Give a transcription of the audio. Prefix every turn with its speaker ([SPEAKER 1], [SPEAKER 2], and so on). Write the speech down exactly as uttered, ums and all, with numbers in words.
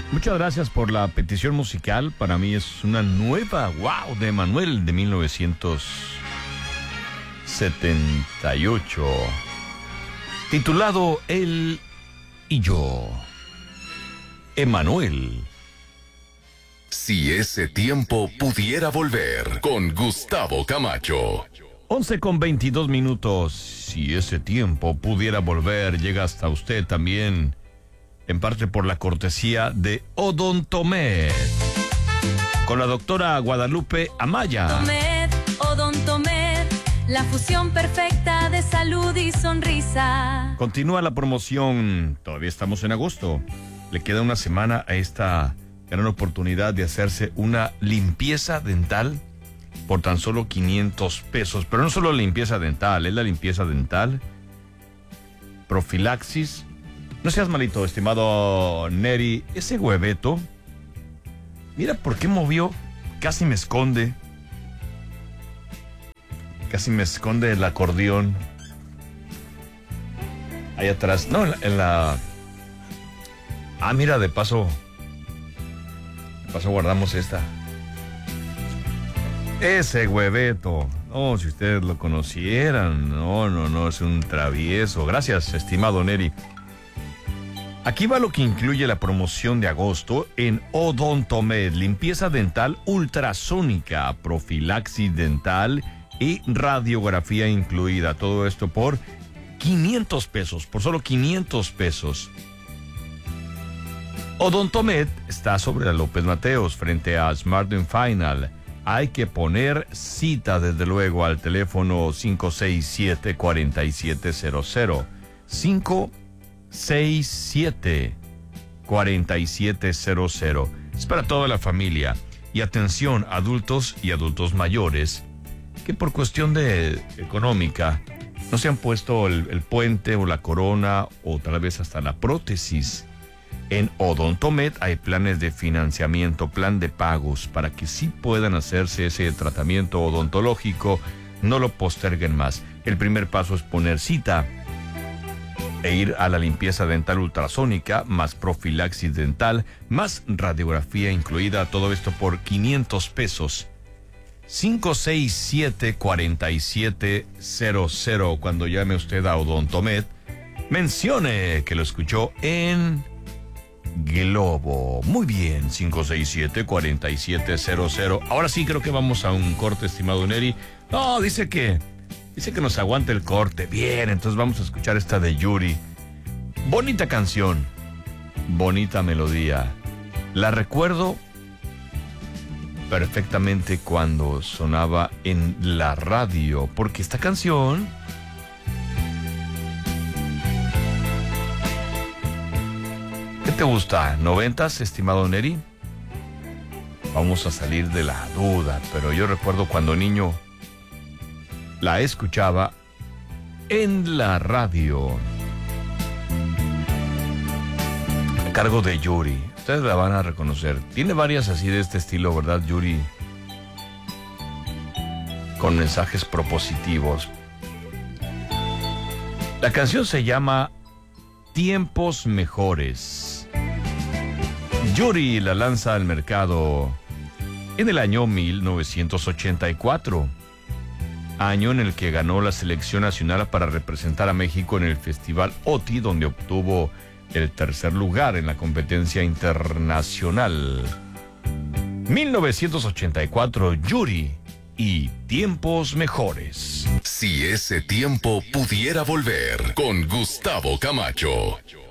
[SPEAKER 1] Muchas gracias por la petición musical. Para mí es una nueva, wow, de Emanuel de mil novecientos setenta y ocho. Titulado Él y yo. Emanuel.
[SPEAKER 2] Si ese tiempo pudiera volver, con Gustavo Camacho.
[SPEAKER 1] once con veintidós minutos. Si ese tiempo pudiera volver, llega hasta usted también, en parte por la cortesía de Odontomed, con la doctora Guadalupe Amaya.
[SPEAKER 3] Odontomed, Odontomed, la fusión perfecta de salud y sonrisa.
[SPEAKER 1] Continúa la promoción, todavía estamos en agosto. Le queda una semana a esta gran oportunidad de hacerse una limpieza dental por tan solo quinientos pesos. Pero no solo limpieza dental, es la limpieza dental, profilaxis. No seas malito, estimado Neri, ese hueveto, mira por qué movió, casi me esconde, casi me esconde el acordeón. Ahí atrás, no, en la, en la... Ah, mira, de paso, de paso guardamos esta. Ese hueveto, no, si ustedes lo conocieran, no, no, no, es un travieso. Gracias, estimado Neri. Aquí va lo que incluye la promoción de agosto en Odontomed: limpieza dental ultrasónica, profilaxis dental y radiografía incluida. Todo esto por quinientos pesos, por solo quinientos pesos. Odontomed está sobre la López Mateos, frente a Smart and Final. Hay que poner cita, desde luego, al teléfono cinco seis siete, cuatro siete cero cero. cinco seis siete, cuatro siete cero cero. Es para toda la familia. Y atención, adultos y adultos mayores que por cuestión de económica no se han puesto el, el puente o la corona o tal vez hasta la prótesis. En Odontomed hay planes de financiamiento, plan de pagos, para que sí puedan hacerse ese tratamiento odontológico. No lo posterguen más. El primer paso es poner cita e ir a la limpieza dental ultrasónica, más profilaxis dental, más radiografía incluida. Todo esto por quinientos pesos. cinco seis siete, cuatro siete cero cero. Cuando llame usted a Odontomed, mencione que lo escuchó en Globo. Muy bien, cinco seis siete, cuatro siete cero cero. Ahora sí creo que vamos a un corte, estimado Neri. No, dice que Dice que nos aguante el corte. Bien, entonces vamos a escuchar esta de Yuri. Bonita canción, bonita melodía. La recuerdo perfectamente cuando sonaba en la radio, porque esta canción ¿qué te gusta? ¿Noventas, estimado Neri? Vamos a salir de la duda, pero yo recuerdo cuando niño la escuchaba en la radio, a cargo de Yuri. Ustedes la van a reconocer. Tiene varias así de este estilo, ¿verdad, Yuri? Con mensajes propositivos. La canción se llama Tiempos Mejores. Yuri la lanza al mercado en el año mil novecientos ochenta y cuatro. Año en el que ganó la selección nacional para representar a México en el Festival O T I, donde obtuvo el tercer lugar en la competencia internacional. mil novecientos ochenta y cuatro, Yuri y Tiempos Mejores.
[SPEAKER 2] Si ese tiempo pudiera volver, con Gustavo Camacho.